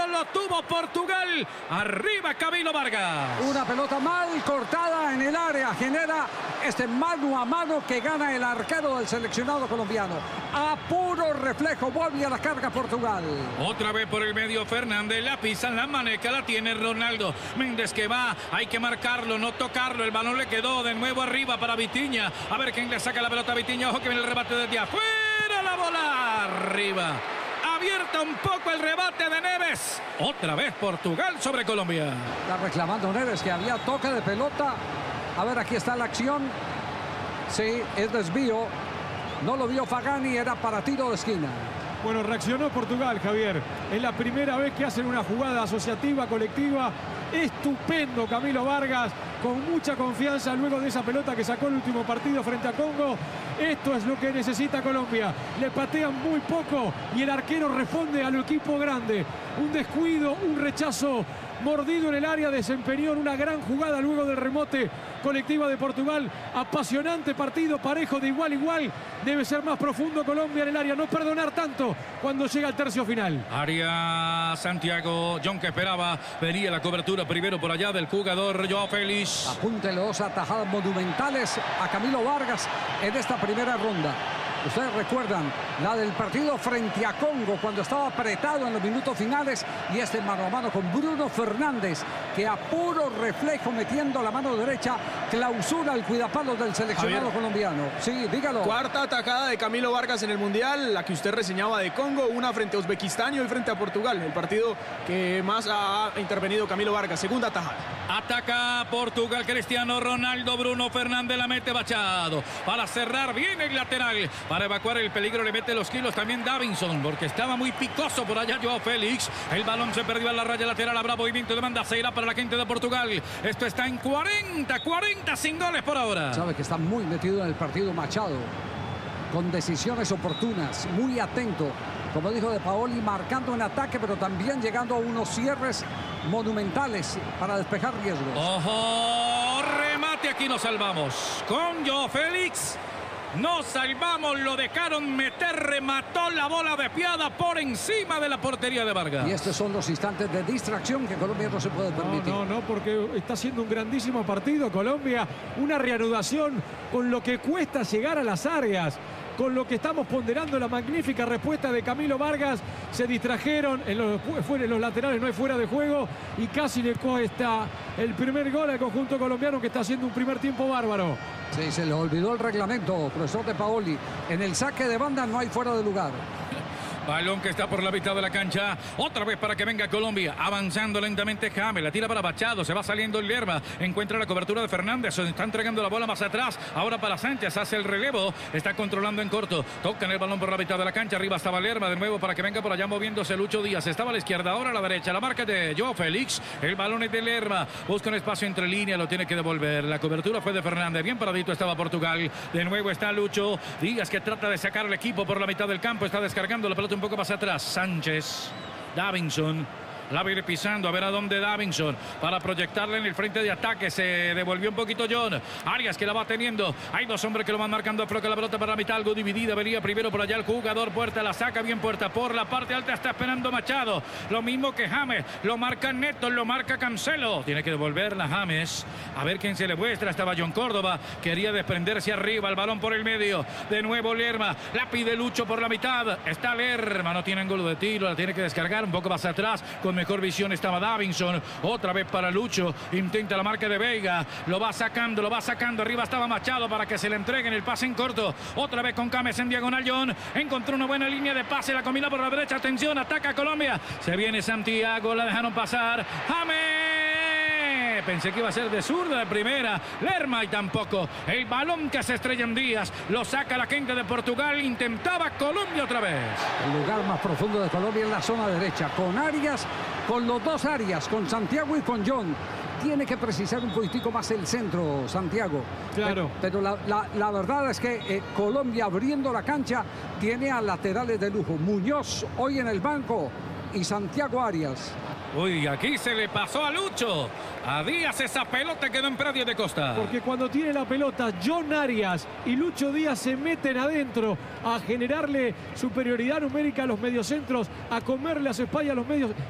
pero lo tuvo Portugal. Arriba Camilo Vargas. Una pelota mal cortada en el área. Genera este mano a mano que gana el arquero del seleccionado colombiano. A puro reflejo vuelve a la carga Portugal. Otra vez por el medio Fernández. La pisa en la maneca. La tiene Ronaldo. Méndez que va. Hay que marcarlo, no tocarlo. El balón le quedó de nuevo arriba para Vitinha. A ver quién le saca la pelota a Vitinha. Ojo que viene el rebate desde afuera. La bola arriba. Abierta un poco el rebate de Neves. Otra vez Portugal sobre Colombia. Está reclamando Neves que había toque de pelota. A ver, aquí está la acción. Sí, es desvío. No lo vio Fagani, era para tiro de esquina. Bueno, reaccionó Portugal, Javier. Es la primera vez que hacen una jugada asociativa, colectiva. Estupendo Camilo Vargas, con mucha confianza luego de esa pelota que sacó el último partido frente a Congo. Esto es lo que necesita Colombia. Le patean muy poco y el arquero responde al equipo grande. Un descuido, un rechazo mordido en el área, desempeñó en una gran jugada luego del remote colectiva de Portugal. Apasionante partido, parejo de igual a igual. Debe ser más profundo Colombia en el área, no perdonar tanto cuando llega al tercio final. Área Santiago, John que esperaba, venía la cobertura primero por allá del jugador Joao Félix. Apúntele dos atajadas monumentales a Camilo Vargas en esta primera ronda. Ustedes recuerdan la del partido frente a Congo cuando estaba apretado en los minutos finales y este mano a mano con Bruno Fernández que a puro reflejo metiendo la mano derecha clausura el cuidapalos del seleccionado colombiano. Sí, dígalo. Cuarta atacada de Camilo Vargas en el Mundial, la que usted reseñaba de Congo, una frente a Uzbekistán y hoy frente a Portugal, el partido que más ha intervenido Camilo Vargas. Segunda atajada. Ataca Portugal, Cristiano Ronaldo, Bruno Fernández la mete Machado. Para cerrar bien el lateral. Para evacuar el peligro le mete los kilos también Davinson, porque estaba muy picoso por allá Joao Félix. El balón se perdió a la raya lateral, habrá movimiento de banda, se irá para la gente de Portugal. Esto está en 40 sin goles por ahora. Sabe que está muy metido en el partido Machado, con decisiones oportunas, muy atento. Como dijo De Paoli, marcando en ataque, pero también llegando a unos cierres monumentales para despejar riesgos. ¡Ojo! Remate, aquí nos salvamos. Con Joao Félix nos salvamos, lo dejaron meter, remató la bola desviada por encima de la portería de Vargas. Y estos son los instantes de distracción que Colombia no se puede permitir. No, porque está haciendo un grandísimo partido Colombia. Una reanudación con lo que cuesta llegar a las áreas. Con lo que estamos ponderando, la magnífica respuesta de Camilo Vargas. Se distrajeron, en los laterales no hay fuera de juego y casi le cuesta el primer gol al conjunto colombiano, que está haciendo un primer tiempo bárbaro. Sí, se le olvidó el reglamento, profesor De Paoli. En el saque de banda no hay fuera de lugar. Balón que está por la mitad de la cancha. Otra vez para que venga Colombia. Avanzando lentamente James. La tira para Machado. Se va saliendo el Lerma. Encuentra la cobertura de Fernández. Se está entregando la bola más atrás. Ahora para Sánchez. Hace el relevo. Está controlando en corto. Tocan el balón por la mitad de la cancha. Arriba estaba Lerma. De nuevo para que venga por allá moviéndose Lucho Díaz. Estaba a la izquierda. Ahora a la derecha. La marca de Joao Félix. El balón es de Lerma. Busca un espacio entre líneas. Lo tiene que devolver. La cobertura fue de Fernández. Bien paradito estaba Portugal. De nuevo está Lucho Díaz, que trata de sacar el equipo por la mitad del campo. Está descargando la pelota un poco más atrás. Sánchez, Davinson, la va a ir pisando, a ver a dónde Davinson para proyectarle en el frente de ataque. Se devolvió un poquito John Arias, que la va teniendo. Hay dos hombres que lo van marcando. Afloca la pelota para la mitad, algo dividida. Venía primero por allá el jugador Puerta, la saca bien Puerta por la parte alta. Está esperando Machado, lo mismo que James. Lo marca Neto, lo marca Cancelo. Tiene que devolverla James. A ver quién se le muestra. Estaba John Córdoba, quería desprenderse arriba. El balón por el medio. De nuevo Lerma, la pide Lucho por la mitad. Está Lerma, no tiene ángulo de tiro. La tiene que descargar un poco más atrás. Con mejor visión estaba Davinson. Otra vez para Lucho. Intenta la marca de Veiga. Lo va sacando. Arriba estaba Machado para que se le entreguen el pase en corto. Otra vez con Cames en diagonal. John encontró una buena línea de pase. La combina por la derecha. Atención, ataca Colombia. Se viene Santiago. La dejaron pasar. James. Pensé que iba a ser de zurda de primera. Lerma y tampoco. El balón que se estrella en Díaz. Lo saca la gente de Portugal. Intentaba Colombia otra vez. El lugar más profundo de Colombia en la zona derecha. Con Arias, con los dos Arias, con Santiago y con John. Tiene que precisar un poquitico más el centro, Santiago. Claro. Pero la verdad es que Colombia, abriendo la cancha, tiene a laterales de lujo. Muñoz hoy en el banco y Santiago Arias. Uy, aquí se le pasó a Lucho. A Díaz esa pelota quedó en predio de Costa. Porque cuando tiene la pelota, John Arias y Lucho Díaz se meten adentro a generarle superioridad numérica a los mediocentros, a comerle a su espalda a los medios.